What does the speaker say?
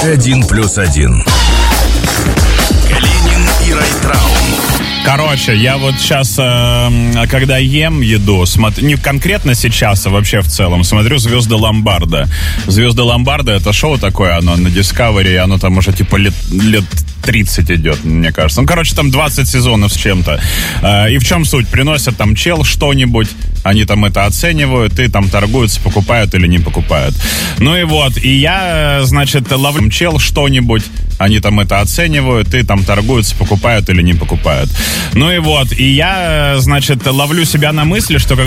1+1. Калинин и Райтрау. Короче, я вот сейчас, когда ем еду, не конкретно сейчас, а вообще в целом, смотрю «Звезды Ломбарда». «Звезды Ломбарда» — это шоу такое, оно на Discovery, оно там уже типа лет 30 идет, мне кажется. Ну, короче, там 20 сезонов с чем-то. И в чем суть? Приносят там чел что-нибудь, они там это оценивают, и там торгуются, покупают или не покупают. Ну и вот, и я, значит, ловлю чел что-нибудь, они там это оценивают, и там торгуются, покупают или не покупают. Ну и вот, и я, значит, ловлю себя на мысли, что как